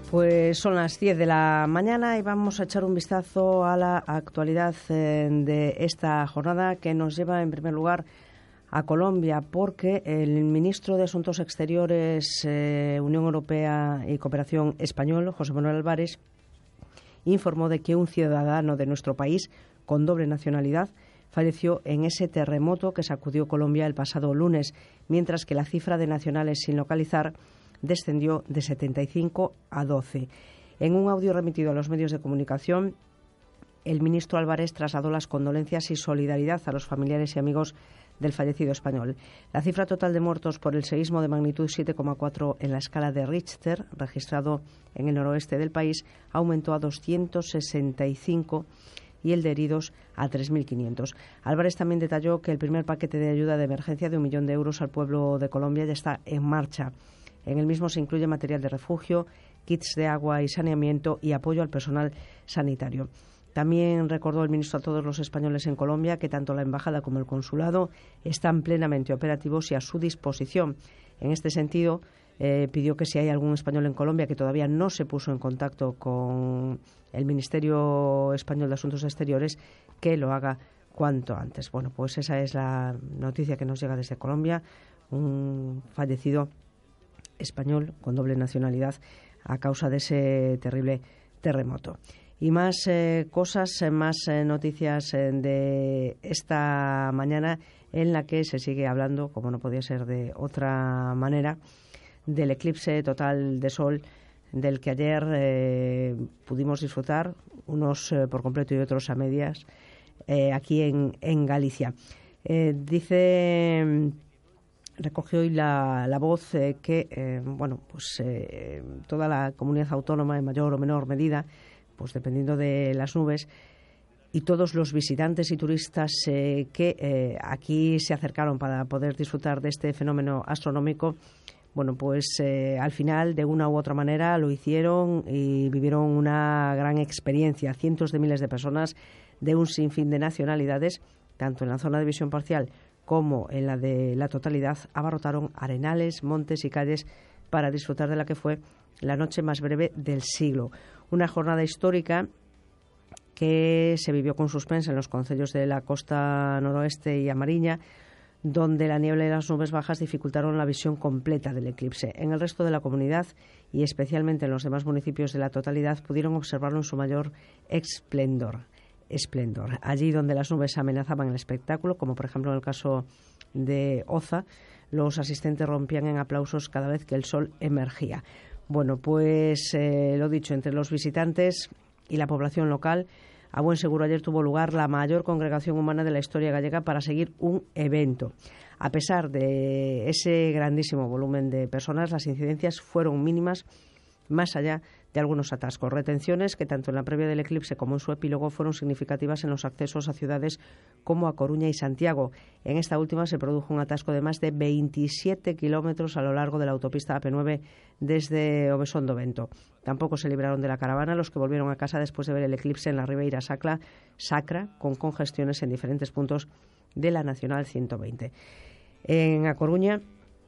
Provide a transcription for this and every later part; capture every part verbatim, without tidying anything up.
Pues son las diez de la mañana y vamos a echar un vistazo a la actualidad eh, de esta jornada, que nos lleva en primer lugar a Colombia, porque el ministro de Asuntos Exteriores, eh, Unión Europea y Cooperación español, José Manuel Álvarez, informó de que un ciudadano de nuestro país con doble nacionalidad falleció en ese terremoto que sacudió Colombia el pasado lunes, mientras que la cifra de nacionales sin localizar descendió de setenta y cinco a doce. En un audio remitido a los medios de comunicación, el ministro Álvarez trasladó las condolencias y solidaridad a los familiares y amigos del fallecido español. La cifra total de muertos por el seísmo de magnitud siete coma cuatro en la escala de Richter, registrado en el noroeste del país, aumentó a doscientos sesenta y cinco y el de heridos a tres mil quinientos. Álvarez también detalló que el primer paquete de ayuda de emergencia de un millón de euros al pueblo de Colombia ya está en marcha. En el mismo se incluye material de refugio, kits de agua y saneamiento y apoyo al personal sanitario. También recordó el ministro a todos los españoles en Colombia que tanto la embajada como el consulado están plenamente operativos y a su disposición. En este sentido, eh, pidió que si hay algún español en Colombia que todavía no se puso en contacto con el Ministerio Español de Asuntos Exteriores, que lo haga cuanto antes. Bueno, pues esa es la noticia que nos llega desde Colombia. Un fallecido español con doble nacionalidad a causa de ese terrible terremoto. Y más eh, cosas, más eh, noticias eh, de esta mañana, en la que se sigue hablando, como no podía ser de otra manera, del eclipse total de sol del que ayer eh, pudimos disfrutar, unos eh, por completo y otros a medias, eh, aquí en, en Galicia. Eh, dice... Recoge hoy la, la voz eh, que eh, bueno, pues eh, toda la comunidad autónoma, en mayor o menor medida, pues dependiendo de las nubes, y todos los visitantes y turistas eh, que eh, aquí se acercaron para poder disfrutar de este fenómeno astronómico, bueno, pues eh, al final, de una u otra manera, lo hicieron y vivieron una gran experiencia. Cientos de miles de personas de un sinfín de nacionalidades, tanto en la zona de visión parcial como en la de la totalidad, abarrotaron arenales, montes y calles para disfrutar de la que fue la noche más breve del siglo. Una jornada histórica que se vivió con suspense en los concellos de la costa noroeste y a Mariña, donde la niebla y las nubes bajas dificultaron la visión completa del eclipse. En el resto de la comunidad, y especialmente en los demás municipios de la totalidad, pudieron observarlo en su mayor esplendor. esplendor. Allí donde las nubes amenazaban el espectáculo, como por ejemplo en el caso de Oza, los asistentes rompían en aplausos cada vez que el sol emergía. Bueno, pues eh, lo dicho, entre los visitantes y la población local, a buen seguro ayer tuvo lugar la mayor congregación humana de la historia gallega para seguir un evento. A pesar de ese grandísimo volumen de personas, las incidencias fueron mínimas, más allá de algunos atascos. Retenciones que tanto en la previa del eclipse como en su epílogo fueron significativas en los accesos a ciudades como a Coruña y Santiago. En esta última se produjo un atasco de más de veintisiete kilómetros a lo largo de la autopista A P nueve desde Obesondo Vento. Tampoco se libraron de la caravana los que volvieron a casa después de ver el eclipse en la Ribeira Sacra, Sacra con congestiones en diferentes puntos de la Nacional ciento veinte. En A Coruña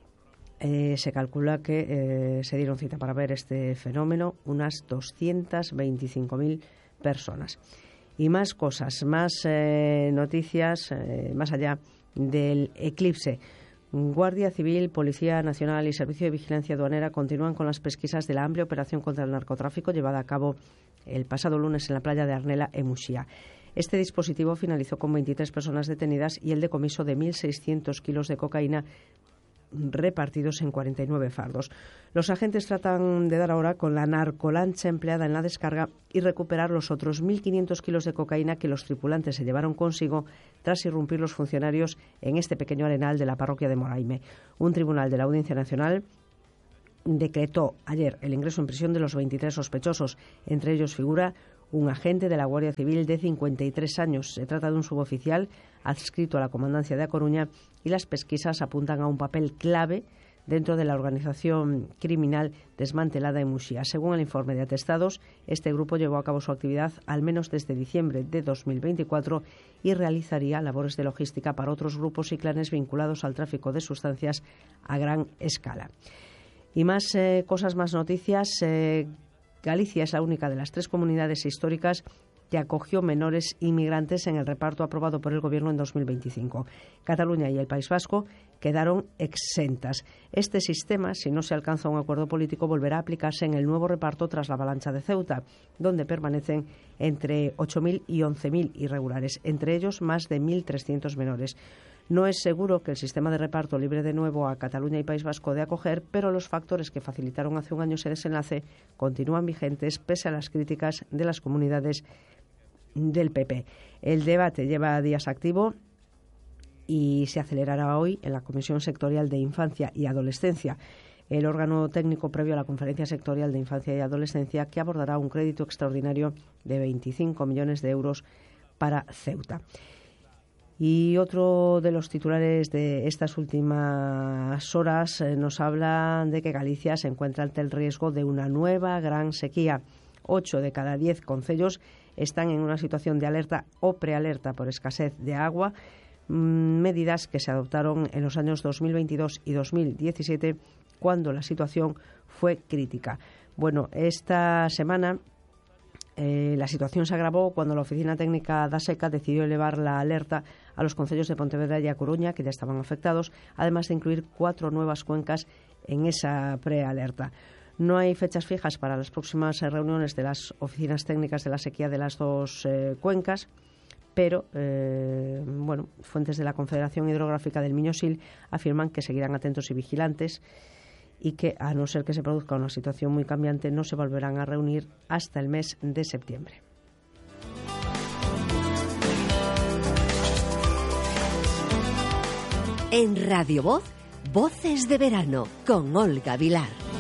Eh, se calcula que eh, se dieron cita para ver este fenómeno unas doscientas veinticinco mil personas. Y más cosas, más eh, noticias, eh, más allá del eclipse. Guardia Civil, Policía Nacional y Servicio de Vigilancia Aduanera continúan con las pesquisas de la amplia operación contra el narcotráfico llevada a cabo el pasado lunes en la playa de Arnela, en Muxía. Este dispositivo finalizó con veintitrés personas detenidas y el decomiso de mil seiscientos kilos de cocaína repartidos en cuarenta y nueve fardos. Los agentes tratan de dar ahora con la narcolancha empleada en la descarga y recuperar los otros mil quinientos kilos de cocaína que los tripulantes se llevaron consigo tras irrumpir los funcionarios en este pequeño arenal de la parroquia de Moraime. Un tribunal de la Audiencia Nacional decretó ayer el ingreso en prisión de los veintitrés sospechosos. Entre ellos figura un agente de la Guardia Civil de cincuenta y tres años. Se trata de un suboficial adscrito a la Comandancia de A Coruña y las pesquisas apuntan a un papel clave dentro de la organización criminal desmantelada en Muxía. Según el informe de atestados, este grupo llevó a cabo su actividad al menos desde diciembre de dos mil veinticuatro y realizaría labores de logística para otros grupos y clanes vinculados al tráfico de sustancias a gran escala. Y más eh, cosas, más noticias. Eh, Galicia es la única de las tres comunidades históricas que acogió menores inmigrantes en el reparto aprobado por el Gobierno en dos mil veinticinco. Cataluña y el País Vasco quedaron exentas. Este sistema, si no se alcanza un acuerdo político, volverá a aplicarse en el nuevo reparto tras la avalancha de Ceuta, donde permanecen entre ocho mil y once mil irregulares, entre ellos más de mil trescientos menores. No es seguro que el sistema de reparto libre de nuevo a Cataluña y País Vasco de acoger, pero los factores que facilitaron hace un año ese desenlace continúan vigentes pese a las críticas de las comunidades del P P. El debate lleva días activo y se acelerará hoy en la Comisión Sectorial de Infancia y Adolescencia, el órgano técnico previo a la Conferencia Sectorial de Infancia y Adolescencia, que abordará un crédito extraordinario de veinticinco millones de euros para Ceuta. Y otro de los titulares de estas últimas horas eh, nos habla de que Galicia se encuentra ante el riesgo de una nueva gran sequía. Ocho de cada diez concellos están en una situación de alerta o prealerta por escasez de agua, medidas que se adoptaron en los años dos mil veintidós y dos mil diecisiete, cuando la situación fue crítica. Bueno, esta semana eh, la situación se agravó cuando la Oficina Técnica da Seca decidió elevar la alerta a los concellos de Pontevedra y A Coruña, que ya estaban afectados, además de incluir cuatro nuevas cuencas en esa prealerta. No hay fechas fijas para las próximas reuniones de las oficinas técnicas de la sequía de las dos eh, cuencas, pero eh, bueno, fuentes de la Confederación Hidrográfica del Miño-Sil afirman que seguirán atentos y vigilantes y que, a no ser que se produzca una situación muy cambiante, no se volverán a reunir hasta el mes de septiembre. En Radio Voz, Voces de Verano, con Olga Vilar.